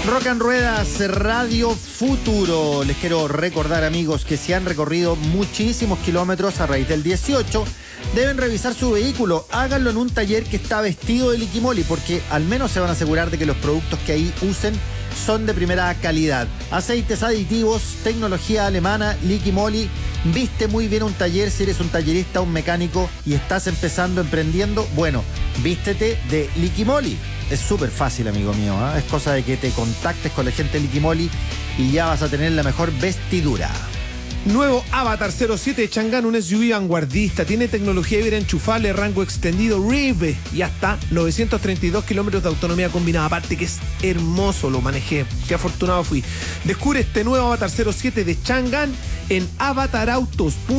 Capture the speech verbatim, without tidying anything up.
Rock and Ruedas, Radio Futuro. Les quiero recordar, amigos, que si han recorrido muchísimos kilómetros a raíz del dieciocho, deben revisar su vehículo. Háganlo en un taller que está vestido de Liquimoli, porque al menos se van a asegurar de que los productos que ahí usen son de primera calidad. Aceites aditivos, tecnología alemana, Liquimoli. Viste muy bien un taller si eres un tallerista, un mecánico y estás empezando, emprendiendo. Bueno, vístete de Liquimoli. Es súper fácil, amigo mío, ¿eh? Es cosa de que te contactes con la gente de Liquimoli y ya vas a tener la mejor vestidura. Nuevo Avatar cero siete de Chang'an, un S U V vanguardista, tiene tecnología híbrida enchufable, rango extendido, R I V y hasta novecientos treinta y dos kilómetros de autonomía combinada. Aparte que es hermoso, lo manejé, qué afortunado fui. Descubre este nuevo Avatar cero siete de Chang'an en avatar autos punto com.